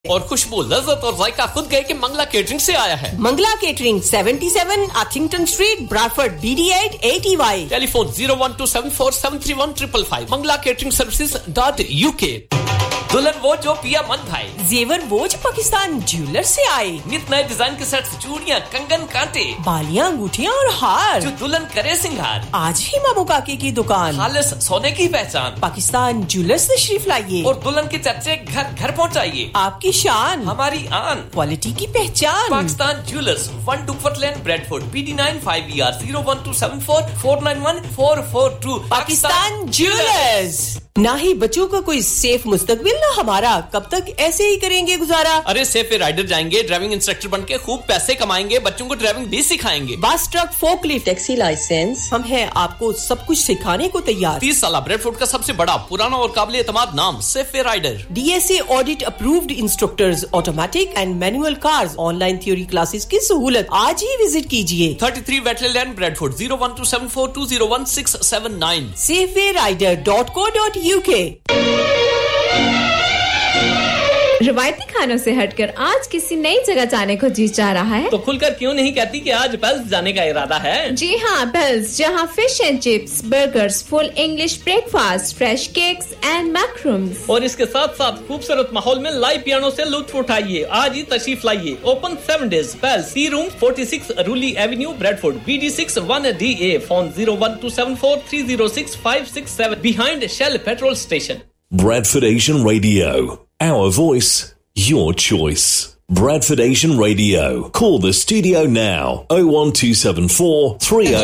और खुशबू लज्जत और जायका खुद गए कि मंगला केटरिंग से आया है। Mangla catering 77 अथिंगटन street Bradford BD8 8EY। Telephone 01274731555 manglacatering-services.uk। दुल्हन वो जो पिया मन भाई, जेवर वो जो पाकिस्तान ज्वेलर से आए, नित नए डिजाइन के सेट्स, चूड़ियां, कंगन, कांटे, बालियां, अंगूठियां और हार, जो दुल्हन करे सिंगार। आज ही मामू काके की दुकान, खालिस सोने की पहचान, पाकिस्तान ज्वेलर्स तशरीफ लाइए और दुल्हन के चर्चे घर घर पहुंचाइए। आपकी शान, हमारी आन, क्वालिटी की पहचान। Pakistan jewellers, 1 Duckworth Lane, Bradford, BD9 5ER 01274 Pakistan jewellers. ना ही बच्चों का कोई सेफ मुस्तकबिल, ना हमारा। कब तक ऐसे ही करेंगे गुजारा? अरे सेफ राइडर जाएंगे, ड्राइविंग इंस्ट्रक्टर बनके खूब पैसे कमाएंगे, बच्चों को ड्राइविंग भी सिखाएंगे। Bus truck, forklift, taxi licence, हम हैं आपको सब कुछ सिखाने को तैयार। 30 साल ब्रेडफोर्ड का सबसे बड़ा, पुराना और काबिल एतमाद नाम safe rider. DSA audit approved instructors, automatic and manual cars, online theory classes की सहूलत। आज ही विजिट कीजिए। 33 Wetley Lane, Bradford, 01274201679। safewayrider.co.uk। रवायती खानों से हटकर आज किसी नई जगह जाने को जी चाह रहा है तो खुलकर क्यों नहीं कहती कि आज पेल्स जाने का इरादा है? जी हाँ, पेल्स, जहाँ fish and chips, burgers, full English breakfast, fresh cakes and मैक्रूम्स, और इसके साथ साथ खूबसूरत माहौल में लाइव पियानो से लुत्फ उठाइए। आज ही तशरीफ लाइए। Open 7 days। Pails, T room, 46 रूली Avenue, Bradford, BD6 1DA। Phone 01274306567 behind Shell petrol station। Bradford Asian Radio. Our voice, your choice. Bradford Asian Radio. Call the studio now. 01274 30